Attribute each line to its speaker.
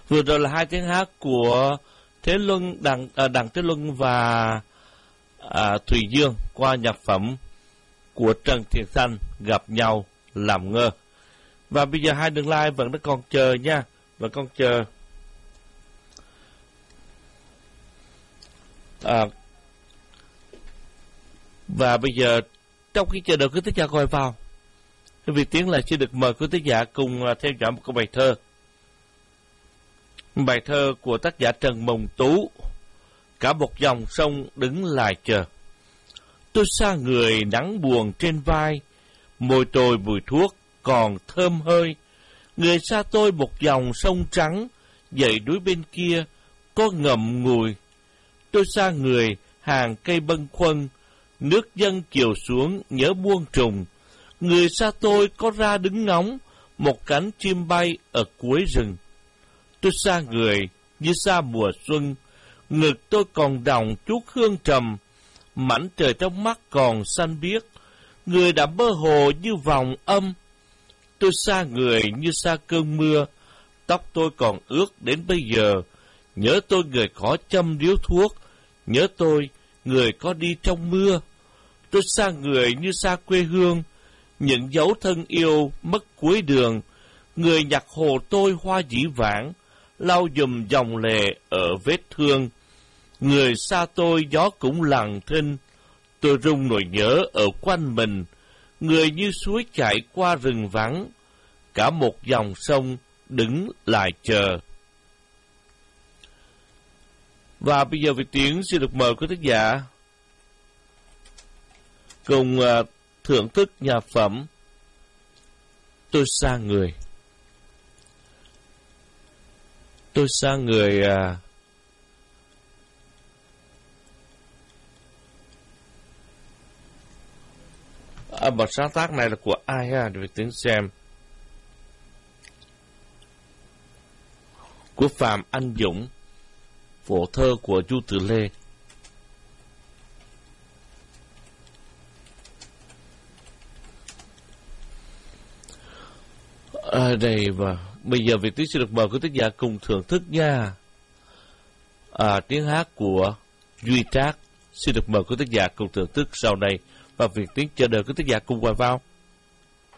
Speaker 1: Vừa rồi là hai tiếng hát của Thế Luân, Đặng Thế Luân và Thùy Dương qua nhạc phẩm của Trần Thiện Thanh, Gặp Nhau Làm Ngơ. Và bây giờ hai đường like vẫn còn chờ nha, vẫn còn chờ. Và bây giờ trong khi chờ đợi quý thính giả gọi vào, Việt Tiến lại xin được mời quý thính giả cùng theo dõi một câu bài thơ. Bài thơ của tác giả Trần Mộng Tú. Cả một dòng sông đứng lại chờ. Tôi xa người nắng buồn trên vai, môi tôi mùi thuốc còn thơm hơi. Người xa tôi một dòng sông trắng, dãy núi bên kia có ngậm ngùi. Tôi xa người hàng cây bâng khuâng, nước dâng chiều xuống nhớ buông trùng. Người xa tôi có ra đứng ngóng, một cánh chim bay ở cuối rừng. Tôi xa người như xa mùa xuân, ngực tôi còn đọng chút hương trầm, mảnh trời trong mắt còn xanh biếc, người đã mơ hồ như vòng âm. Tôi xa người như xa cơn mưa, tóc tôi còn ướt đến bây giờ. Nhớ tôi người có châm điếu thuốc, nhớ tôi người có đi trong mưa. Tôi xa người như xa quê hương, những dấu thân yêu mất cuối đường. Người nhặt hồ tôi hoa dĩ vãng, lau dùm dòng lệ ở vết thương. Người xa tôi gió cũng lặng thinh, tôi rung nỗi nhớ ở quanh mình. Người như suối chảy qua rừng vắng, cả một dòng sông đứng lại chờ. Và bây giờ Việt Tiến xin được mời quý thính giả cùng thưởng thức nhạc phẩm Tôi xa người. Tôi xa người một sáng tác này là của ai ha? Để Tiến xem. Của Phạm Anh Dũng, phổ thơ của Chu Tử Lê. Đây và bây giờ Việt Tiến sẽ được mời quý thính giả cùng thưởng thức nha. Tiếng hát của Duy Trác xin được mời quý thính giả cùng thưởng thức sau đây, và Việt Tiến chờ đợi quý thính giả cùng qua vào.